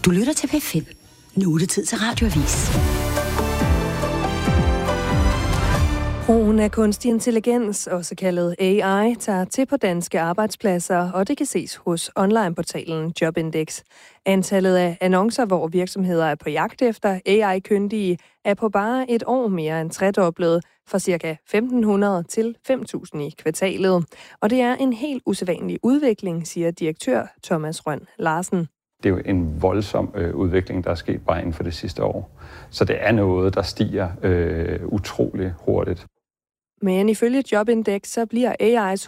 Du lytter til P5. Nu er det tid til Radioavis. Brugen af kunstig intelligens, også kaldet AI, tager til på danske arbejdspladser, og det kan ses hos onlineportalen Jobindex. Antallet af annoncer, hvor virksomheder er på jagt efter AI-kyndige, er på bare et år mere end tredoblet, fra ca. 1.500 til 5.000 i kvartalet. Og det er en helt usædvanlig udvikling, siger direktør Thomas Rønn Larsen. Det er jo en voldsom udvikling, der er sket bare inden for det sidste år. Så det er noget, der stiger utrolig hurtigt. Men ifølge Jobindex, så bliver AI's